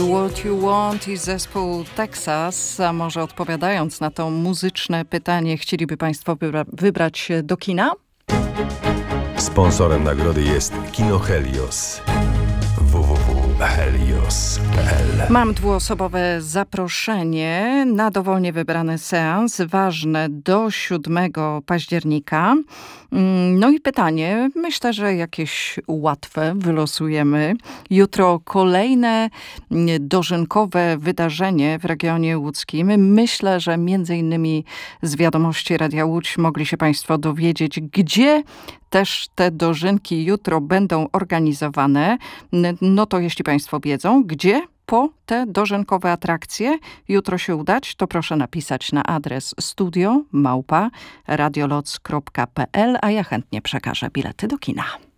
What You Want i zespół Texas. A może odpowiadając na to muzyczne pytanie, chcieliby Państwo wybrać się do kina? Sponsorem nagrody jest Kino Helios. www.helios.pl. Mam dwuosobowe zaproszenie na dowolnie wybrany seans, ważne do 7 października. No i pytanie, myślę, że jakieś łatwe wylosujemy. Jutro kolejne dożynkowe wydarzenie w regionie łódzkim. Myślę, że między innymi z wiadomości Radia Łódź mogli się Państwo dowiedzieć, gdzie też te dożynki jutro będą organizowane. No to jeśli Państwo wiedzą, gdzie po te dożynkowe atrakcje jutro się udać, to proszę napisać na adres studio@radioloc.pl, a ja chętnie przekażę bilety do kina.